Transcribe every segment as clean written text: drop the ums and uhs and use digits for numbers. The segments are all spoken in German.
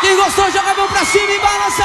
Quem gostou, joga a mão pra cima e balança!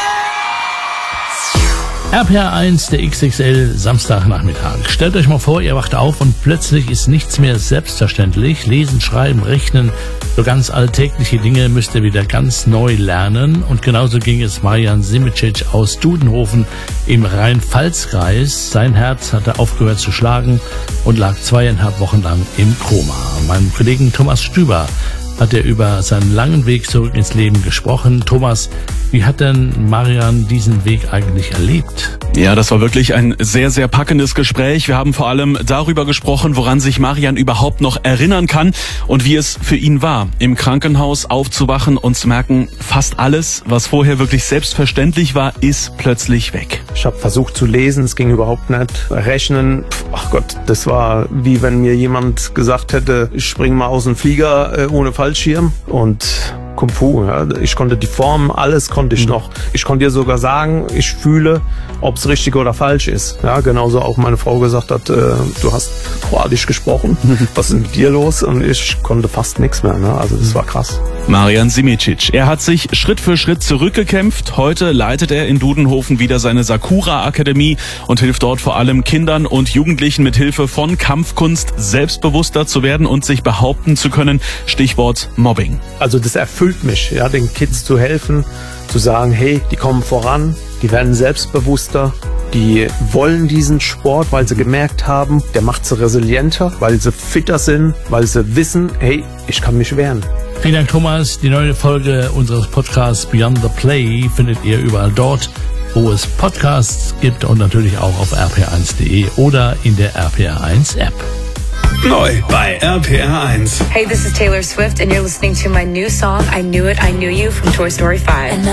RPR1, der XXL, Samstagnachmittag. Stellt euch mal vor, ihr wacht auf und plötzlich ist nichts mehr selbstverständlich. Lesen, schreiben, rechnen, so ganz alltägliche Dinge müsst ihr wieder ganz neu lernen. Und genauso ging es Marian Simicic aus Dudenhofen im Rhein-Pfalz-Kreis. Sein Herz hatte aufgehört zu schlagen und lag 2,5 Wochen lang im Koma. Meinem Kollegen Thomas Stüber hat er über seinen langen Weg zurück ins Leben gesprochen. Thomas, wie hat denn Marian diesen Weg eigentlich erlebt? Ja, das war wirklich ein sehr, sehr packendes Gespräch. Wir haben vor allem darüber gesprochen, woran sich Marian überhaupt noch erinnern kann und wie es für ihn war, im Krankenhaus aufzuwachen und zu merken, fast alles, was vorher wirklich selbstverständlich war, ist plötzlich weg. Ich habe versucht zu lesen, es ging überhaupt nicht. Rechnen, ach Gott, das war wie wenn mir jemand gesagt hätte, ich spring mal aus dem Flieger ohne Fallschirm. Und Kung Fu, ja. Ich konnte die Formen, alles konnte ich noch. Ich konnte dir sogar sagen, ich fühle, ob es richtig oder falsch ist. Ja, genauso auch meine Frau gesagt hat, du hast Kroatisch gesprochen, was ist mit dir los? Und ich konnte fast nichts mehr. Ne? Also das war krass. Marian Simicic, er hat sich Schritt für Schritt zurückgekämpft. Heute leitet er in Dudenhofen wieder seine Sakura-Akademie und hilft dort vor allem Kindern und Jugendlichen mit Hilfe von Kampfkunst selbstbewusster zu werden und sich behaupten zu können. Stichwort Mobbing. Also das erfüllt mich, ja, den Kids zu helfen, zu sagen, hey, die kommen voran, die werden selbstbewusster, die wollen diesen Sport, weil sie gemerkt haben, der macht sie resilienter, weil sie fitter sind, weil sie wissen, hey, ich kann mich wehren. Vielen Dank, Thomas. Die neue Folge unseres Podcasts Beyond the Play findet ihr überall dort, wo es Podcasts gibt und natürlich auch auf rpr1.de oder in der RPR1 App. Neu bei RPR1. Hey, this is Taylor Swift and you're listening to my new song, I Knew It, I Knew You from Toy Story 5.